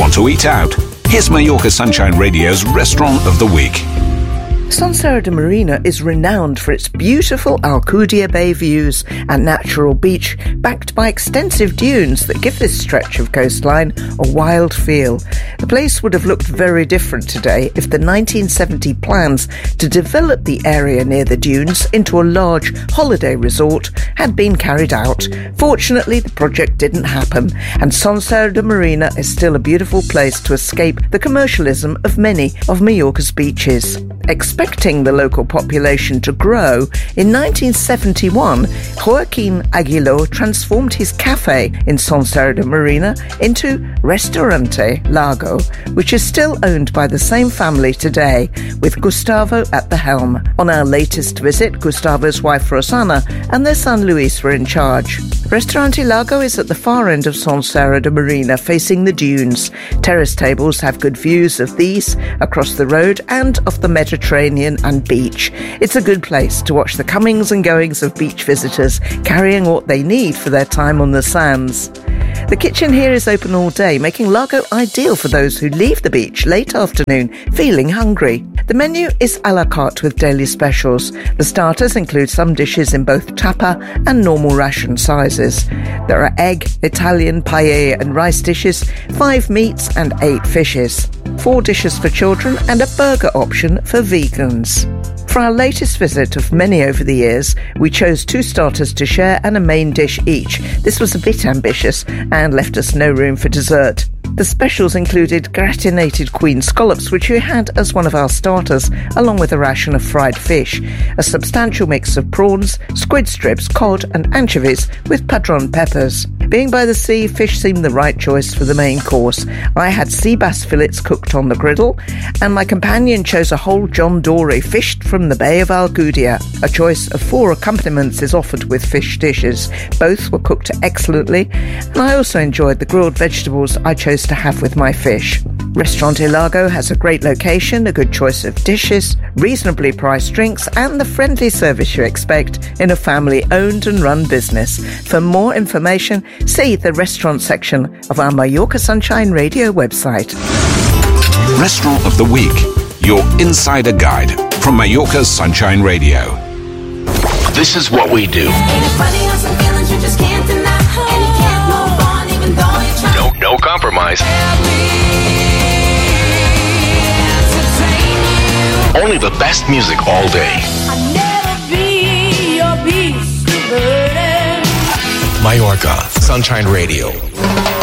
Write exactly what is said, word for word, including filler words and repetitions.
Want to eat out? Here's Mallorca Sunshine Radio's Restaurant of the Week. Son Serra de Marina is renowned for its beautiful Alcudia Bay views and natural beach, backed by extensive dunes that give this stretch of coastline a wild feel. The place would have looked very different today if the nineteen seventy plans to develop the area near the dunes into a large holiday resort had been carried out. Fortunately, the project didn't happen, and Son Serra de Marina is still a beautiful place to escape the commercialism of many of Mallorca's beaches. Expecting the local population to grow, in nineteen seventy-one, Joaquin Aguiló transformed his cafe in Son Serra de Marina into Restaurante Lago, which is still owned by the same family today, with Gustavo at the helm. On our latest visit, Gustavo's wife Rosana and their son Luis were in charge. Restaurante Lago is at the far end of Son Serra de Marina, facing the dunes. Terrace tables have good views of these, across the road and of the Mediterranean and beach. It's a good place to watch the comings and goings of beach visitors, carrying what they need for their time on the sands. The kitchen here is open all day, making Lago ideal for those who leave the beach late afternoon feeling hungry. The menu is a la carte with daily specials. The starters include some dishes in both tapa and normal ration sizes. There are egg, Italian, paella and rice dishes, five meats and eight fishes, four dishes for children and a burger option for vegans. For our latest visit of many over the years, we chose two starters to share and a main dish each. This was a bit ambitious and left us no room for dessert. The specials included gratinated queen scallops, which we had as one of our starters, along with a ration of fried fish, a substantial mix of prawns, squid strips, cod and anchovies with padron peppers. Being by the sea, fish seemed the right choice for the main course. I had sea bass fillets cooked on the griddle, and my companion chose a whole John Dory fished from the Bay of Alcudia. A choice of four accompaniments is offered with fish dishes. Both were cooked excellently, and I also enjoyed the grilled vegetables I chose to have with my fish. Restaurante Lago has a great location, a good choice of dishes, reasonably priced drinks, and the friendly service you expect in a family-owned and run business. For more information, see the restaurant section of our Mallorca Sunshine Radio website. Restaurant of the Week, your insider guide from Mallorca Sunshine Radio. This is what we do. No, no compromise. Only the best music all day. Mallorca Sunshine Radio.